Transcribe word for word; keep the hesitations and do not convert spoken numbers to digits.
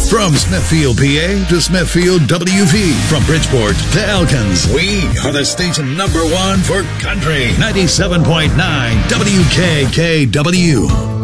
From Smithfield, P A to Smithfield, W V. From Bridgeport to Elkins. We are the station number one for country. ninety-seven point nine W K K W.